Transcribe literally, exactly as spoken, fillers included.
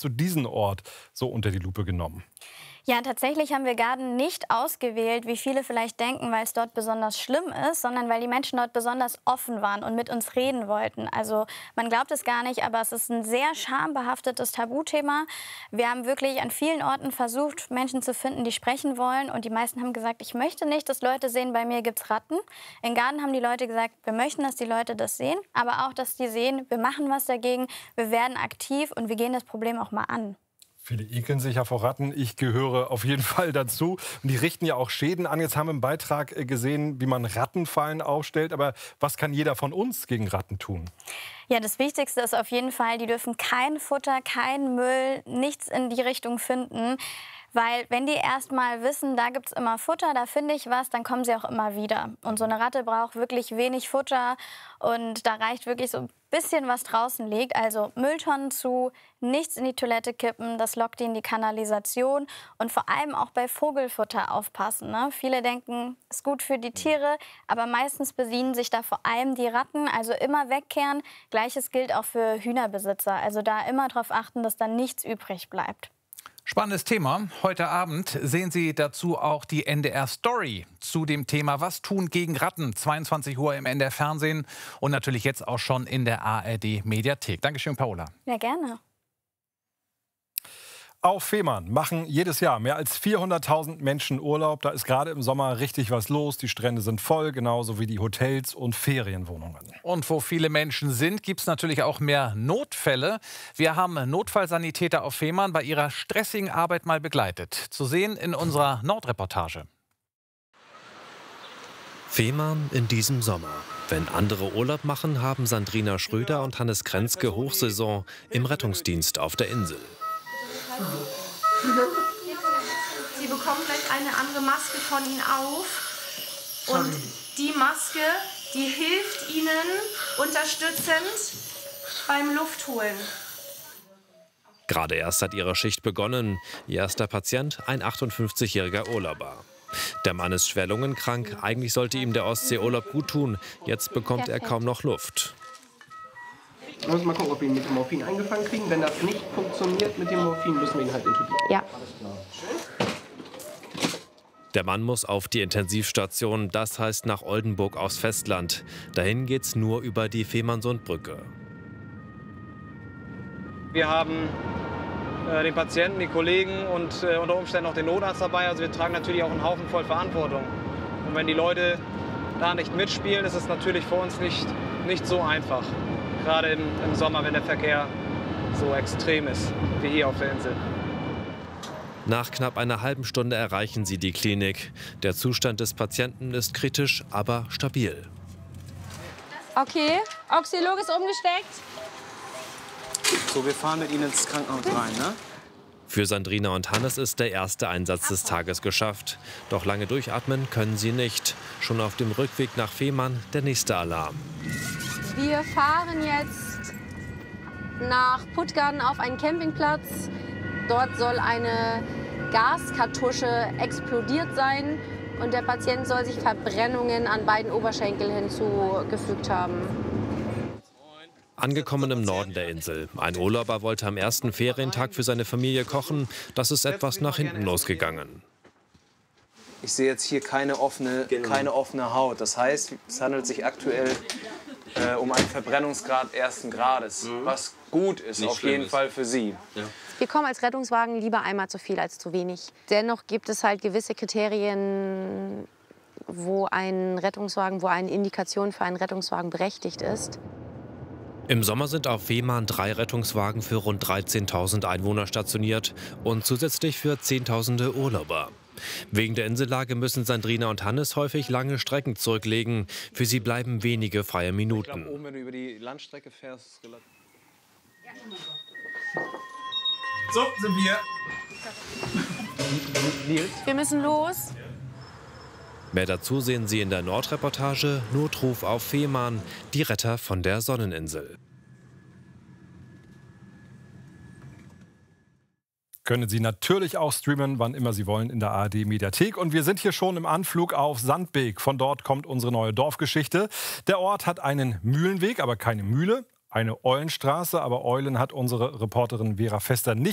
du diesen Ort so unter die Lupe genommen? Ja, tatsächlich haben wir Garden nicht ausgewählt, wie viele vielleicht denken, weil es dort besonders schlimm ist, sondern weil die Menschen dort besonders offen waren und mit uns reden wollten. Also man glaubt es gar nicht, aber es ist ein sehr schambehaftetes Tabuthema. Wir haben wirklich an vielen Orten versucht, Menschen zu finden, die sprechen wollen. Und die meisten haben gesagt, ich möchte nicht, dass Leute sehen, bei mir gibt's Ratten. In Garden haben die Leute gesagt, wir möchten, dass die Leute das sehen, aber auch, dass die sehen, wir machen was dagegen, wir werden aktiv und wir gehen das Problem auch mal an. Viele ekeln sich ja vor Ratten. Ich gehöre auf jeden Fall dazu. Und die richten ja auch Schäden an. Jetzt haben wir im Beitrag gesehen, wie man Rattenfallen aufstellt. Aber was kann jeder von uns gegen Ratten tun? Ja, das Wichtigste ist auf jeden Fall, die dürfen kein Futter, kein Müll, nichts in die Richtung finden. Weil wenn die erst mal wissen, da gibt es immer Futter, da finde ich was, dann kommen sie auch immer wieder. Und so eine Ratte braucht wirklich wenig Futter und da reicht wirklich so ein bisschen, was draußen liegt. Also Mülltonnen zu, nichts in die Toilette kippen, das lockt die in die Kanalisation. Und vor allem auch bei Vogelfutter aufpassen, ne? Viele denken, ist gut für die Tiere, aber meistens bedienen sich da vor allem die Ratten. Also immer wegkehren. Gleiches gilt auch für Hühnerbesitzer. Also da immer darauf achten, dass da nichts übrig bleibt. Spannendes Thema. Heute Abend sehen Sie dazu auch die N D R-Story zu dem Thema Was tun gegen Ratten? zweiundzwanzig Uhr im N D R-Fernsehen und natürlich jetzt auch schon in der A R D-Mediathek. Dankeschön, Paola. Ja, gerne. Auf Fehmarn machen jedes Jahr mehr als vierhunderttausend Menschen Urlaub. Da ist gerade im Sommer richtig was los. Die Strände sind voll, genauso wie die Hotels und Ferienwohnungen. Und wo viele Menschen sind, gibt es natürlich auch mehr Notfälle. Wir haben Notfallsanitäter auf Fehmarn bei ihrer stressigen Arbeit mal begleitet. Zu sehen in unserer Nordreportage. Fehmarn in diesem Sommer. Wenn andere Urlaub machen, haben Sandrina Schröder und Hannes Krenzke Hochsaison im Rettungsdienst auf der Insel. Sie bekommen gleich eine andere Maske von Ihnen auf. Und die Maske, die hilft Ihnen unterstützend beim Luftholen. Gerade erst hat ihre Schicht begonnen. Ihr erster Patient, ein achtundfünfzigjähriger Urlauber. Der Mann ist schwer lungenkrank. Eigentlich sollte ihm der Ostseeurlaub gut tun. Jetzt bekommt er kaum noch Luft. Wir müssen mal gucken, ob wir ihn mit dem Morphin eingefangen kriegen. Wenn das nicht funktioniert mit dem Morphin, müssen wir ihn halt intubieren. Ja. Der Mann muss auf die Intensivstation, das heißt nach Oldenburg aufs Festland. Dahin geht's nur über die Fehmarnsundbrücke. Wir haben äh, den Patienten, die Kollegen und äh, unter Umständen auch den Notarzt dabei. Also wir tragen natürlich auch einen Haufen voll Verantwortung. Und wenn die Leute da nicht mitspielen, ist es natürlich für uns nicht, nicht so einfach. Gerade im, im Sommer, wenn der Verkehr so extrem ist wie hier auf der Insel. Nach knapp einer halben Stunde erreichen sie die Klinik. Der Zustand des Patienten ist kritisch, aber stabil. Okay, Oxylog ist umgesteckt. So, wir fahren mit Ihnen ins Krankenhaus rein, ne? Für Sandrina und Hannes ist der erste Einsatz des Tages geschafft. Doch lange durchatmen können sie nicht. Schon auf dem Rückweg nach Fehmarn der nächste Alarm. Wir fahren jetzt nach Puttgarden auf einen Campingplatz. Dort soll eine Gaskartusche explodiert sein und der Patient soll sich Verbrennungen an beiden Oberschenkeln hinzugefügt haben. Angekommen im Norden der Insel. Ein Urlauber wollte am ersten Ferientag für seine Familie kochen. Das ist etwas nach hinten losgegangen. Ich sehe jetzt hier keine offene, keine offene Haut. Das heißt, es handelt sich aktuell äh, um einen Verbrennungsgrad ersten Grades, mhm. was gut ist, Nicht auf jeden ist. Fall für Sie. Ja. Wir kommen als Rettungswagen lieber einmal zu viel als zu wenig. Dennoch gibt es halt gewisse Kriterien, wo ein Rettungswagen, wo eine Indikation für einen Rettungswagen berechtigt ist. Im Sommer sind auf Fehmarn drei Rettungswagen für rund dreizehntausend Einwohner stationiert und zusätzlich für Zehntausende Urlauber. Wegen der Insellage müssen Sandrina und Hannes häufig lange Strecken zurücklegen. Für sie bleiben wenige freie Minuten. Ich glaub, oben, wenn du über die Landstrecke fährst, so sind wir. Wir müssen los. Mehr dazu sehen Sie in der Nordreportage Notruf auf Fehmarn, die Retter von der Sonneninsel. Können Sie natürlich auch streamen, wann immer Sie wollen, in der A R D-Mediathek. Und wir sind hier schon im Anflug auf Sandbeek. Von dort kommt unsere neue Dorfgeschichte. Der Ort hat einen Mühlenweg, aber keine Mühle. Eine Eulenstraße, aber Eulen hat unsere Reporterin Vera Fester nicht